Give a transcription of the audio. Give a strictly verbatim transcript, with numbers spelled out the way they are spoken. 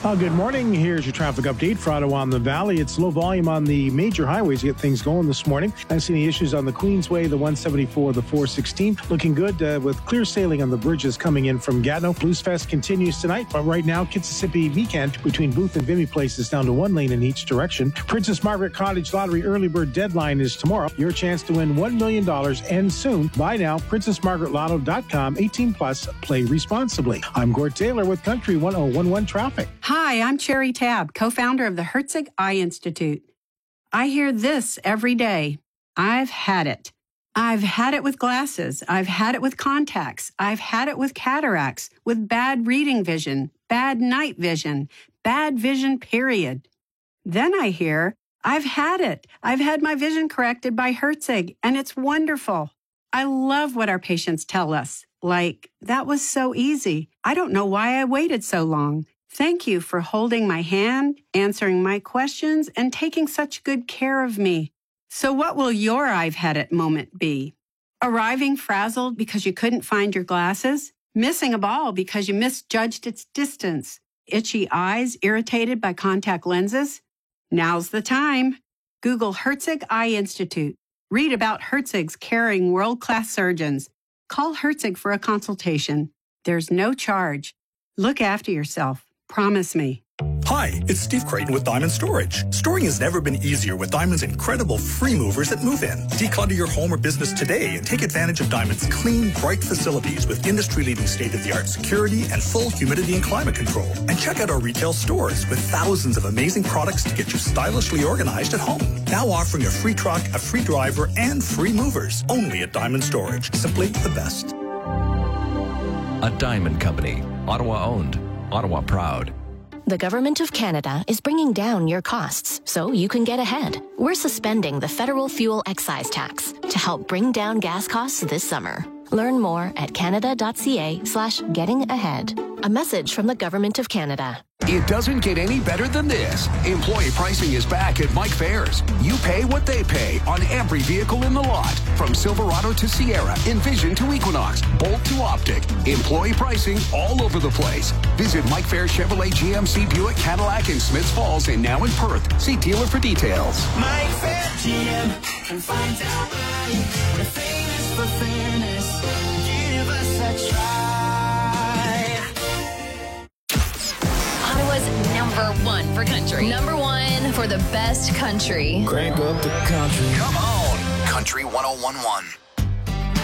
Uh, good morning. Here's your traffic update for Ottawa and the Valley. It's low volume on the major highways to get things going this morning. I see any issues on the Queensway, the one seventy-four, the four sixteen. Looking good uh, with clear sailing on the bridges coming in from Gatineau. Blues Fest continues tonight, but right now, Kitsissippi weekend between Booth and Vimy Place is down to one lane in each direction. Princess Margaret Cottage Lottery early bird deadline is tomorrow. Your chance to win one million dollars ends soon. Buy now, princess margaret lotto dot com. eighteen plus, play responsibly. I'm Gord Taylor with Country one oh one one Traffic. Hi, I'm Cherry Tab, co-founder of the Herzig Eye Institute. I hear this every day. I've had it. I've had it with glasses. I've had it with contacts. I've had it with cataracts, with bad reading vision, bad night vision, bad vision, period. Then I hear, I've had it. I've had my vision corrected by Herzig, and it's wonderful. I love what our patients tell us. Like, that was so easy. I don't know why I waited so long. Thank you for holding my hand, answering my questions, and taking such good care of me. So what will your I've had it moment be? Arriving frazzled because you couldn't find your glasses? Missing a ball because you misjudged its distance? Itchy eyes irritated by contact lenses? Now's the time. Google Herzig Eye Institute. Read about Herzig's caring world-class surgeons. Call Herzig for a consultation. There's no charge. Look after yourself. Promise me. Hi, it's Steve Creighton with Diamond Storage. Storing has never been easier with Diamond's incredible free movers at Move In. Declutter your home or business today and take advantage of Diamond's clean, bright facilities with industry-leading state-of-the-art security and full humidity and climate control. And check out our retail stores with thousands of amazing products to get you stylishly organized at home. Now offering a free truck, a free driver, and free movers. Only at Diamond Storage. Simply the best. A Diamond Company. Ottawa owned. Ottawa proud. The Government of Canada is bringing down your costs so you can get ahead. We're suspending the federal fuel excise tax to help bring down gas costs this summer. Learn more at canada.ca slash getting ahead. A message from the Government of Canada. It doesn't get any better than this. Employee pricing is back at Mike Fairs. You pay what they pay on every vehicle in the lot. From Silverado to Sierra, Envision to Equinox, Bolt to Optic. Employee pricing all over the place. Visit Mike Fairs Chevrolet, G M C, Buick, Cadillac in Smiths Falls and now in Perth. See dealer for details. Mike Fair G M can find out why we're famous for fairness. Give us a try. Ottawa's number one for country. Number one for the best country. Crank up the country. Come on. Country one oh one one.